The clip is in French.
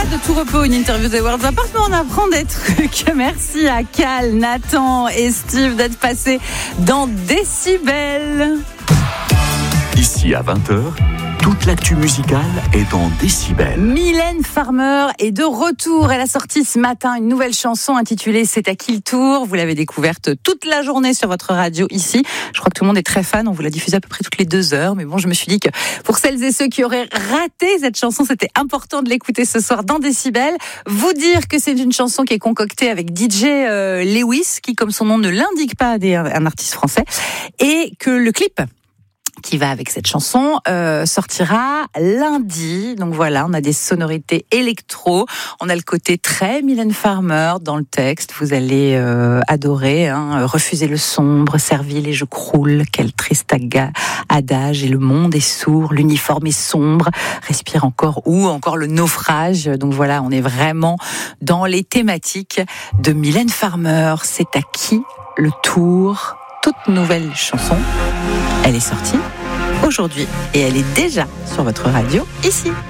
de tout repos, une interview des Worlds Apart, mais on apprend des trucs. Merci à Cal, Nathan et Steve d'être passés dans Décibel. Ici à 20h, toute l'actu musicale est dans Décibel. Mylène Farmer est de retour. Elle a sorti ce matin une nouvelle chanson intitulée C'est à qui le tour. Vous l'avez découverte toute la journée sur votre radio ici. Je crois que tout le monde est très fan. On vous l'a diffusée à peu près toutes les 2 heures. Mais bon, je me suis dit que pour celles et ceux qui auraient raté cette chanson, c'était important de l'écouter ce soir dans Décibel. Vous dire que c'est une chanson qui est concoctée avec DJ Lewis, qui, comme son nom ne l'indique pas, est un artiste français. Et que le clip qui va avec cette chanson sortira lundi. Donc voilà, on a des sonorités électro, on a le côté très Mylène Farmer dans le texte. Vous allez adorer, refuser le sombre, Serville et je croule, quel triste adage, et le monde est sourd, l'uniforme est sombre, respire encore ou encore le naufrage. Donc voilà, on est vraiment dans les thématiques de Mylène Farmer. C'est à qui le tour? Toute nouvelle chanson. Elle est sortie aujourd'hui et elle est déjà sur votre radio ici.